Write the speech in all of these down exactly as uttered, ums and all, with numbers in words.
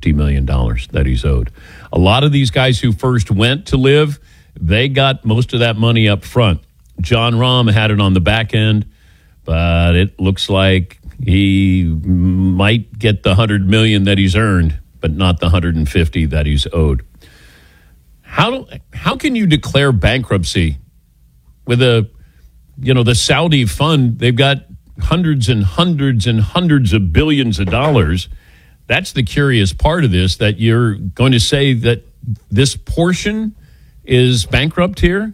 fifty million dollars that he's owed. A lot of these guys who first went to LIV, they got most of that money up front. Jon Rahm had it on the back end, but it looks like he might get the one hundred million dollars that he's earned, but not the one hundred fifty that he's owed. How how can you declare bankruptcy with a, you know, the Saudi fund? They've got hundreds and hundreds and hundreds of billions of dollars. That's the curious part of this, that you're going to say that this portion is bankrupt here?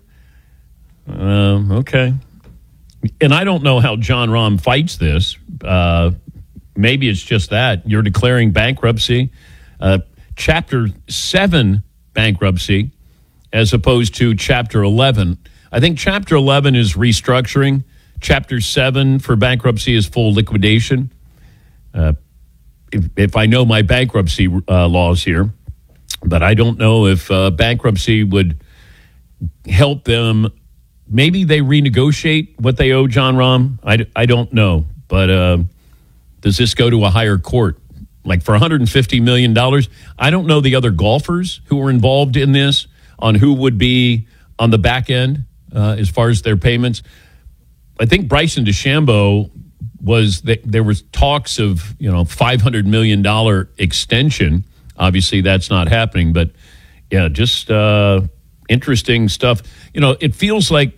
Um, okay. And I don't know how Jon Rahm fights this. Uh, maybe it's just that. You're declaring bankruptcy. Uh, chapter seven bankruptcy as opposed to Chapter eleven. I think Chapter eleven is restructuring. Chapter seven for bankruptcy is full liquidation. Uh, if, if I know my bankruptcy uh, laws here, but I don't know if uh, bankruptcy would help them. Maybe they renegotiate what they owe Jon Rahm. I, I don't know. But uh, does this go to a higher court? Like for one hundred fifty million dollars? I don't know the other golfers who were involved in this, on who would be on the back end uh, as far as their payments. I think Bryson DeChambeau was, that there was talks of, you know, five hundred million dollars extension. Obviously, that's not happening. But, yeah, just uh, interesting stuff. You know, it feels like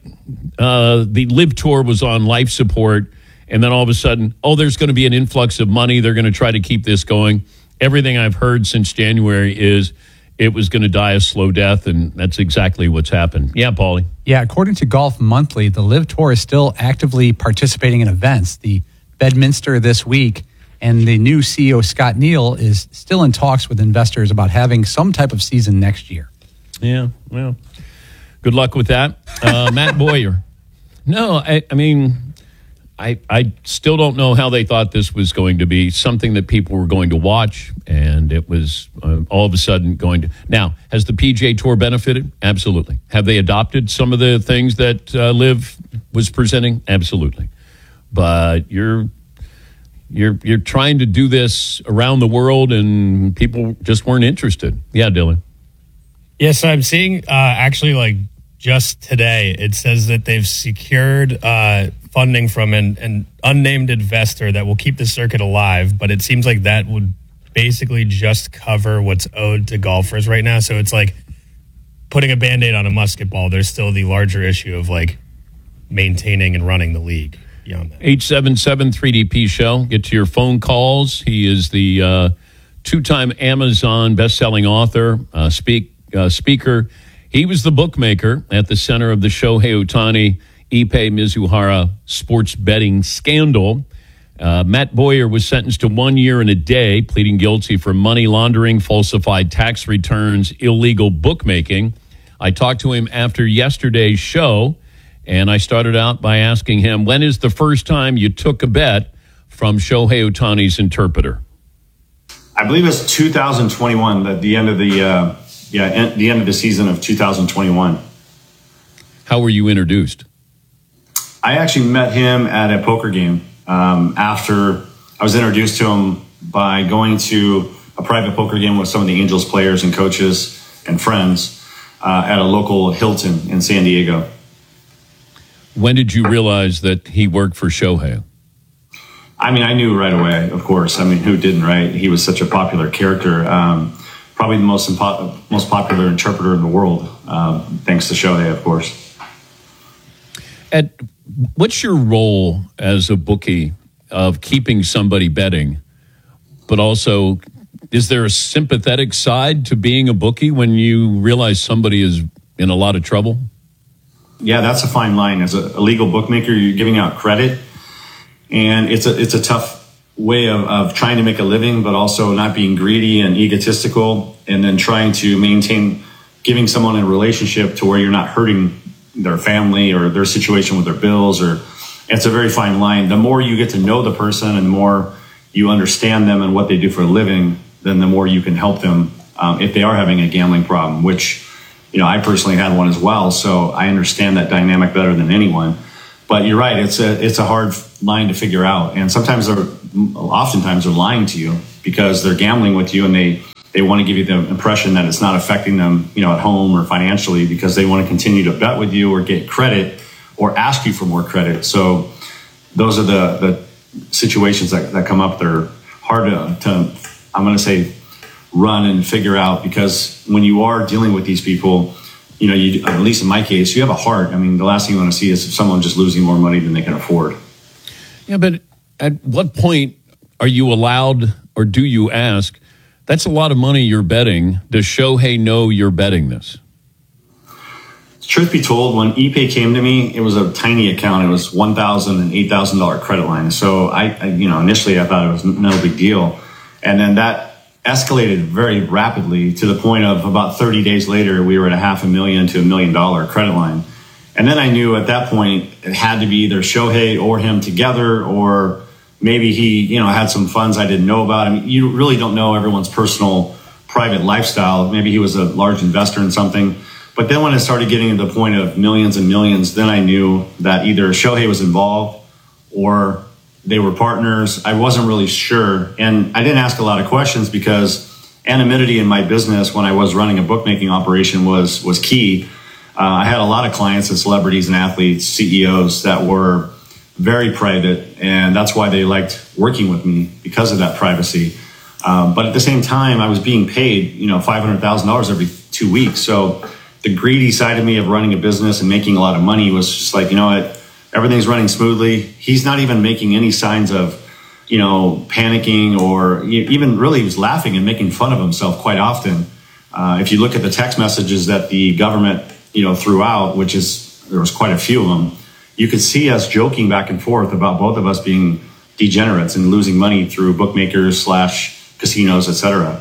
uh, the LIV Tour was on life support, and then all of a sudden, oh, there's going to be an influx of money. They're going to try to keep this going. Everything I've heard since January is it was going to die a slow death, and that's exactly what's happened. Yeah, Paulie. Yeah, according to Golf Monthly, the LIV Tour is still actively participating in events. The Bedminster this week, and the new C E O, Scott Neal, is still in talks with investors about having some type of season next year. Yeah, well, good luck with that. Uh, Matt Boyer. No, I, I mean, I I still don't know how they thought this was going to be something that people were going to watch, and it was uh, all of a sudden going to. Now, has the P G A Tour benefited? Absolutely. Have they adopted some of the things that uh, LIV was presenting? Absolutely. But you're you're you're trying to do this around the world, and people just weren't interested. Yeah, Dylan. Yes, I'm seeing uh, actually like just today, it says that they've secured uh, funding from an, an unnamed investor that will keep the circuit alive, but it seems like that would basically just cover what's owed to golfers right now. So it's like putting a Band-Aid on a musket ball. There's still the larger issue of like maintaining and running the league beyond that. eight seven seven three D P show. Get to your phone calls. He is the uh, two-time Amazon best-selling author, uh, speak uh, speaker. He was the bookmaker at the center of the Shohei Ohtani, Ippei Mizuhara sports betting scandal. Uh, Matt Boyer was sentenced to one year and a day, pleading guilty for money laundering, falsified tax returns, illegal bookmaking. I talked to him after yesterday's show, and I started out by asking him, when is the first time you took a bet from Shohei Ohtani's interpreter? I believe it's two thousand twenty-one, at the end of the uh, yeah, en- the end of the season of two thousand twenty-one. How were you introduced? I actually met him at a poker game. Um, after I was introduced to him by going to a private poker game with some of the Angels players and coaches and friends uh, at a local Hilton in San Diego. When did you realize that he worked for Shohei? I mean, I knew right away, of course. I mean, who didn't, right? He was such a popular character. Um, probably the most impo- most popular interpreter in the world, um, thanks to Shohei, of course. At what's your role as a bookie of keeping somebody betting, but also is there a sympathetic side to being a bookie when you realize somebody is in a lot of trouble? Yeah, that's a fine line. As a, a legal bookmaker, you're giving out credit, and it's a it's a tough way of, of trying to make a living, but also not being greedy and egotistical, and then trying to maintain giving someone a relationship to where you're not hurting their family or their situation with their bills. Or it's a very fine line. The more you get to know the person and the more you understand them and what they do for a living, then the more you can help them um, if they are having a gambling problem, which, you know, I personally had one as well. So I understand that dynamic better than anyone. But you're right. It's a, it's a hard line to figure out. And sometimes they're, oftentimes they're lying to you because they're gambling with you and they, they want to give you the impression that it's not affecting them, you know, at home or financially, because they want to continue to bet with you or get credit or ask you for more credit. So those are the, the situations that, that come up. They're hard to, to, I'm going to say, run and figure out, because when you are dealing with these people, you know, you, at least in my case, you have a heart. I mean, the last thing you want to see is someone just losing more money than they can afford. Yeah, but at what point are you allowed, or do you ask, that's a lot of money you're betting. Does Shohei know you're betting this? Truth be told, when Ipe came to me, it was a tiny account. It was one thousand dollars and eight thousand dollars credit line. So I, I, you know, initially I thought it was no big deal. And then that escalated very rapidly to the point of about thirty days later, we were at a half a million to a million dollar credit line. And then I knew at that point it had to be either Shohei or him together, or maybe he, you know, had some funds I didn't know about. I mean, you really don't know everyone's personal private lifestyle. Maybe he was a large investor in something. But then when it started getting to the point of millions and millions, then I knew that either Shohei was involved or they were partners. I wasn't really sure. And I didn't ask a lot of questions because anonymity in my business when I was running a bookmaking operation was, was key. Uh, I had a lot of clients and celebrities and athletes, C E Os that were very private, and that's why they liked working with me, because of that privacy. Um, but at the same time, I was being paid, you know, five hundred thousand dollars every two weeks. So the greedy side of me of running a business and making a lot of money was just like, you know what, everything's running smoothly. He's not even making any signs of, you know, panicking, or even really he was laughing and making fun of himself quite often. Uh, if you look at the text messages that the government, you know, threw out, which is, there was quite a few of them, you could see us joking back and forth about both of us being degenerates and losing money through bookmakers slash casinos, et cetera.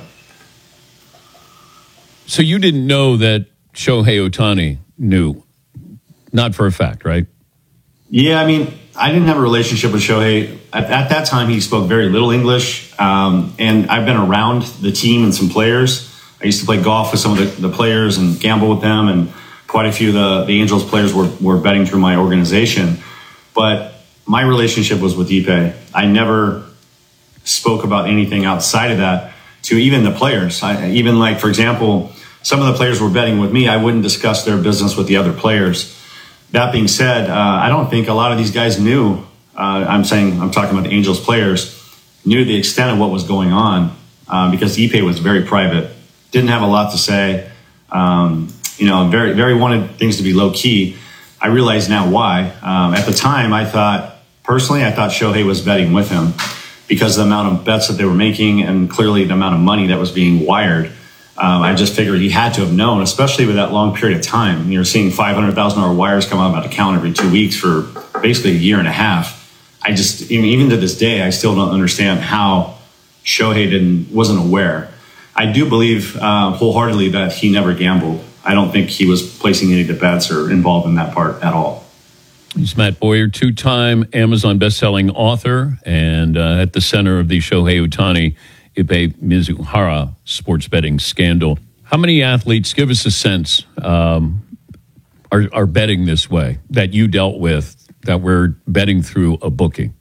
So you didn't know that Shohei Ohtani knew, not for a fact, right? Yeah, I mean, I didn't have a relationship with Shohei. At, at that time, he spoke very little English, um, and I've been around the team and some players. I used to play golf with some of the, the players and gamble with them, and quite a few of the, the Angels players were, were betting through my organization. But my relationship was with Ipe. I never spoke about anything outside of that to even the players. I, even like, for example, some of the players were betting with me. I wouldn't discuss their business with the other players. That being said, uh, I don't think a lot of these guys knew, uh, I'm saying, I'm talking about the Angels players, knew the extent of what was going on, uh, because Ipe was very private, didn't have a lot to say, um, you know, very, very wanted things to be low key. I realize now why. Um, at the time, I thought, personally, I thought Shohei was betting with him because of the amount of bets that they were making and clearly the amount of money that was being wired. Um, I just figured he had to have known, especially with that long period of time. You're seeing five hundred thousand dollars wires come out of account every two weeks for basically a year and a half. I just, even to this day, I still don't understand how Shohei didn't, wasn't aware. I do believe uh, wholeheartedly that he never gambled. I don't think he was placing any of the bets or involved in that part at all. He's Matt Boyer, two-time Amazon best-selling author, and uh, at the center of the Shohei Ohtani Ipe Mizuhara sports betting scandal. How many athletes, give us a sense, um, are, are betting this way that you dealt with, that we're betting through a booking?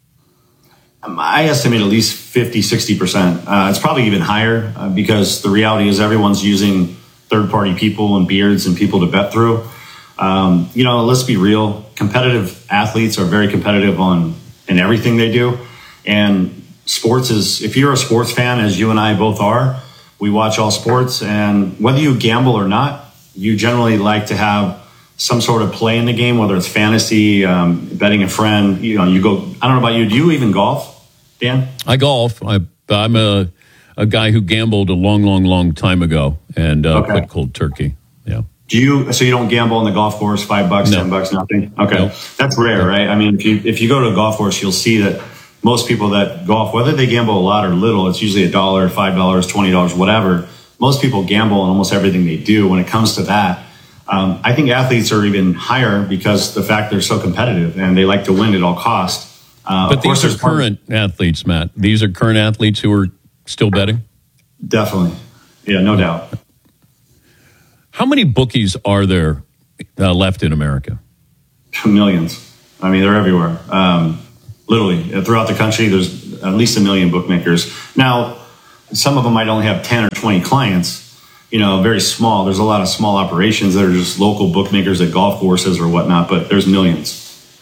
Um, I estimate at least fifty, sixty percent. Uh, it's probably even higher uh, because the reality is everyone's using third-party people and beards and people to bet through. Um, you know, let's be real. Competitive athletes are very competitive on in everything they do. And sports is, if you're a sports fan, as you and I both are, we watch all sports. And whether you gamble or not, you generally like to have some sort of play in the game, whether it's fantasy, um, betting a friend. You know, you go, I don't know about you. Do you even golf, Dan? I golf. I, I'm a, a guy who gambled a long, long, long time ago and uh, Okay. quit cold turkey. Yeah. Do you, so you don't gamble on the golf course, five bucks, No. ten bucks, nothing? Okay. No. That's rare, right? I mean, if you, if you go to a golf course, you'll see that most people that golf, whether they gamble a lot or little, it's usually a dollar, five dollars, twenty dollars, whatever. Most people gamble on almost everything they do when it comes to that. Um, I think athletes are even higher because the fact they're so competitive and they like to win at all costs. Uh, But of course, these are there's part- current athletes, Matt. These are current athletes who are still betting? Definitely. Yeah, no doubt. How many bookies are there uh, left in America? Millions. I mean, they're everywhere. Um, literally, throughout the country, there's at least a million bookmakers. Now, some of them might only have ten or twenty clients, you know, very small. There's a lot of small operations that are just local bookmakers at golf courses or whatnot, but there's millions.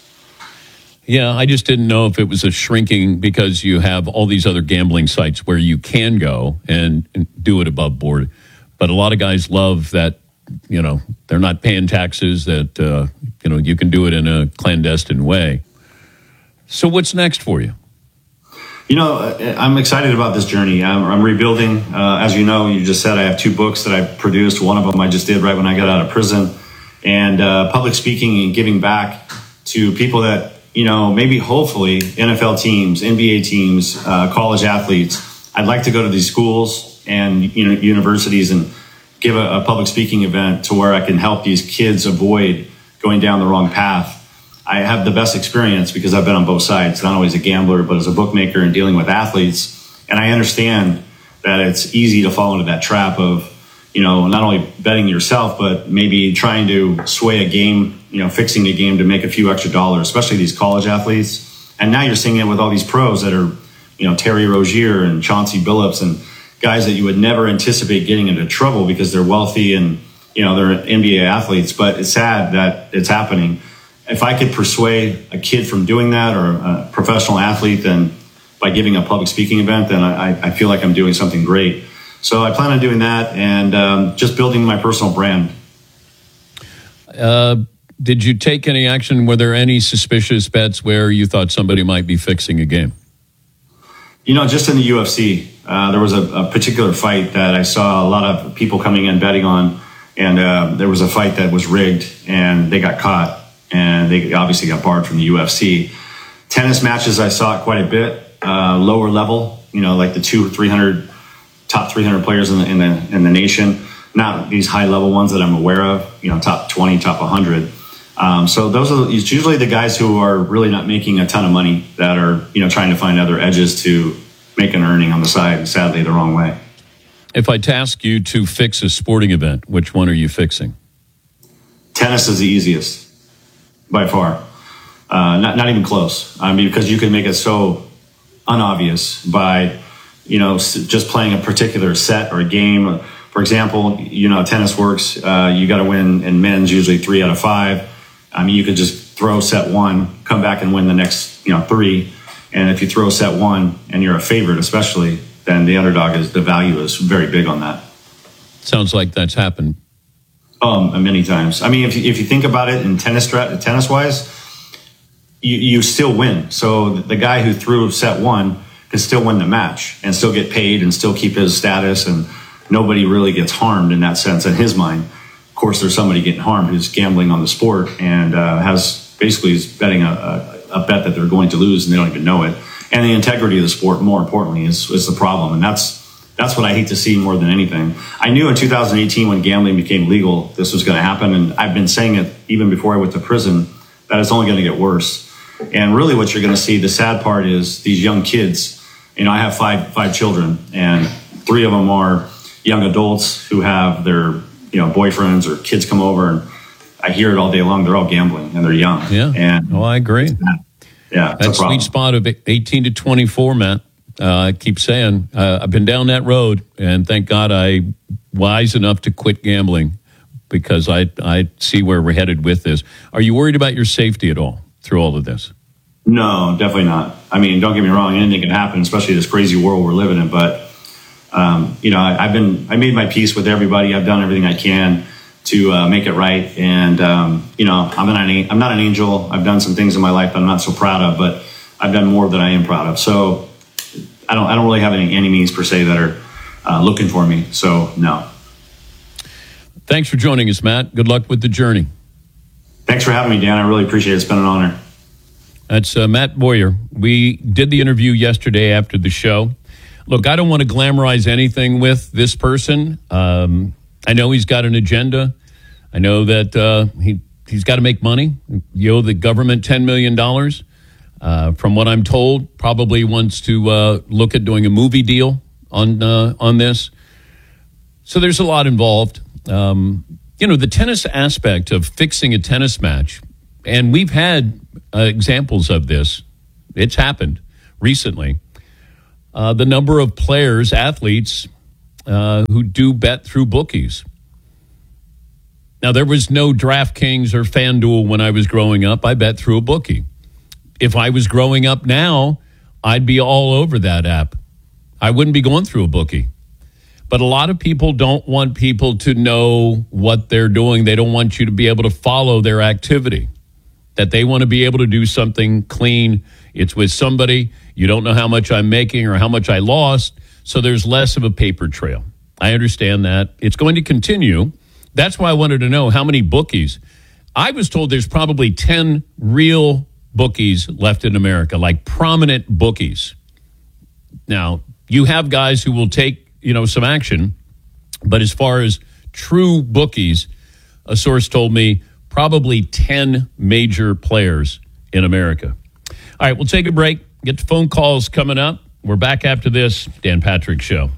Yeah, I just didn't know if it was a shrinking because you have all these other gambling sites where you can go and, and do it above board. But a lot of guys love that, you know, they're not paying taxes, that, uh, you know, you can do it in a clandestine way. So what's next for you? You know, I'm excited about this journey. I'm, I'm rebuilding. Uh, as you know, you just said I have two books that I produced. One of them I just did right when I got out of prison. And uh, public speaking and giving back to people that, you know, maybe hopefully N F L teams, N B A teams, uh, college athletes. I'd like to go to these schools and, you know, universities and give a, a public speaking event to where I can help these kids avoid going down the wrong path. I have the best experience because I've been on both sides, not only as a gambler, but as a bookmaker and dealing with athletes. And I understand that it's easy to fall into that trap of, you know, not only betting yourself, but maybe trying to sway a game, you know, fixing a game to make a few extra dollars, especially these college athletes. And now you're seeing it with all these pros that are, you know, Terry Rozier and Chauncey Billups and guys that you would never anticipate getting into trouble because they're wealthy and, you know, they're N B A athletes. But it's sad that it's happening. If I could persuade a kid from doing that or a professional athlete, then by giving a public speaking event, then I, I feel like I'm doing something great. So I plan on doing that and um, just building my personal brand. Uh, did you take any action? Were there any suspicious bets where you thought somebody might be fixing a game? You know, just in the U F C, uh, there was a, a particular fight that I saw a lot of people coming in betting on. And uh, there was a fight that was rigged and they got caught. And they obviously got barred from the U F C. Tennis matches, I saw it quite a bit, uh, lower level, you know, like the two, three hundred, top three hundred players in the, in the, in the nation, not these high level ones that I'm aware of, you know, top twenty, top one hundred. Um, so those are, it's usually the guys who are really not making a ton of money that are, you know, trying to find other edges to make an earning on the side, sadly, the wrong way. If I task you to fix a sporting event, which one are you fixing? Tennis is the easiest. By far, uh, not not even close. I mean, because you can make it so unobvious by, you know, just playing a particular set or a game. For example, you know, tennis works. Uh, you got to win in men's usually three out of five. I mean, you could just throw set one, come back and win the next, you know, three. And if you throw set one and you're a favorite, especially, then the underdog is the value is very big on that. Sounds like that's happened. Um, many times. I mean, if you, if you think about it in tennis, tennis wise, you, you still win. So the guy who threw set one can still win the match and still get paid and still keep his status, and nobody really gets harmed in that sense in his mind. Of course, there's somebody getting harmed who's gambling on the sport and uh, has basically is betting a, a, a bet that they're going to lose and they don't even know it. And the integrity of the sport, more importantly, is, is the problem. And that's That's what I hate to see more than anything. I knew in two thousand eighteen when gambling became legal, this was going to happen. And I've been saying it even before I went to prison, that it's only going to get worse. And really what you're going to see, the sad part is these young kids, you know, I have five, five children and three of them are young adults who have their, you know, boyfriends or kids come over and I hear it all day long. They're all gambling and they're young. Yeah. And well, I agree. Yeah. That sweet spot of eighteen to twenty-four, Matt. Uh, I keep saying, uh, I've been down that road, and thank God I wise enough to quit gambling because I I see where we're headed with this. Are you worried about your safety at all through all of this? No, definitely not. I mean, don't get me wrong, anything can happen, especially this crazy world we're living in. But, um, you know, I, I've been, I made my peace with everybody. I've done everything I can to uh, make it right. And, um, you know, I'm not, an, I'm not an angel. I've done some things in my life I'm not so proud of, but I've done more than I am proud of. So, I don't. I don't really have any enemies per se that are uh, looking for me. So no. Thanks for joining us, Matt. Good luck with the journey. Thanks for having me, Dan. I really appreciate it. It's been an honor. That's uh, Matt Boyer. We did the interview yesterday after the show. Look, I don't want to glamorize anything with this person. Um, I know he's got an agenda. I know that uh, he he's got to make money. You owe the government ten million dollars. Uh, from what I'm told, probably wants to uh, look at doing a movie deal on uh, on this. So there's a lot involved. Um, you know, the tennis aspect of fixing a tennis match, and we've had uh, examples of this. It's happened recently. uh, the number of players, athletes, uh, who do bet through bookies. Now, there was no DraftKings or FanDuel when I was growing up. I bet through a bookie. If I was growing up now, I'd be all over that app. I wouldn't be going through a bookie. But a lot of people don't want people to know what they're doing. They don't want you to be able to follow their activity. That they want to be able to do something clean. It's with somebody. You don't know how much I'm making or how much I lost. So there's less of a paper trail. I understand that. It's going to continue. That's why I wanted to know how many bookies. I was told there's probably ten real bookies left in America, like prominent bookies. Now, you have guys who will take, you know, some action, but as far as true bookies, a source told me probably ten major players in America. All right, we'll take a break. Get the phone calls coming up. We're back after this Dan Patrick Show.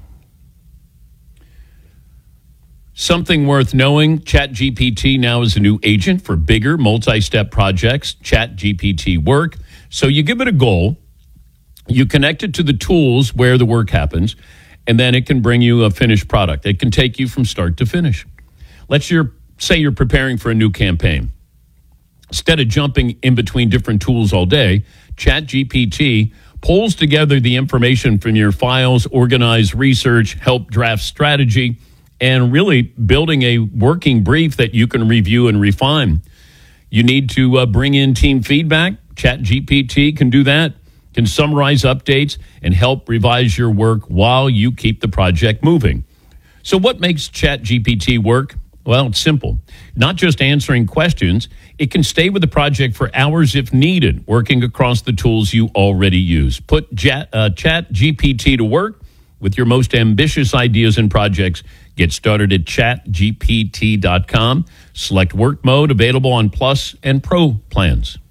Something worth knowing, ChatGPT now is a new agent for bigger multi-step projects, ChatGPT Work. So you give it a goal, you connect it to the tools where the work happens, and then it can bring you a finished product. It can take you from start to finish. Let's your, say you're preparing for a new campaign. Instead of jumping in between different tools all day, ChatGPT pulls together the information from your files, organize research, help draft strategy, and really building a working brief that you can review and refine. You need to uh, bring in team feedback. ChatGPT can do that, can summarize updates, and help revise your work while you keep the project moving. So what makes ChatGPT work? Well, it's simple. Not just answering questions, it can stay with the project for hours if needed, working across the tools you already use. Put Chat, uh, ChatGPT to work with your most ambitious ideas and projects. Get started at chat G P T dot com. Select work mode, available on Plus and Pro plans.